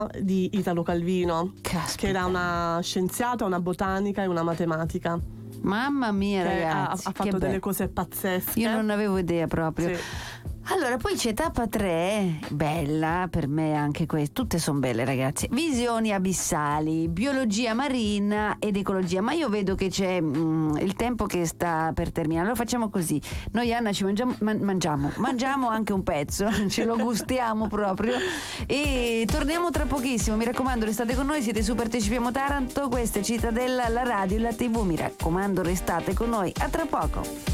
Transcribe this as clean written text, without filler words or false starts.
di Italo Calvino, Caspita. che era una scienziata, una botanica e una matematica. Mamma mia, Che ragazzi, ha fatto delle cose pazzesche. Io non avevo idea proprio. Sì. Allora, poi c'è tappa 3, bella per me anche questa, tutte sono belle ragazzi. Visioni abissali, biologia marina ed ecologia, ma io vedo che c'è il tempo che sta per terminare. Allora facciamo così, noi Anna ci mangiamo anche un pezzo, ce lo gustiamo proprio e torniamo tra pochissimo, mi raccomando restate con noi, siete su Partecipiamo Taranto, questa è Cittadella, la radio e la TV, mi raccomando restate con noi, a tra poco.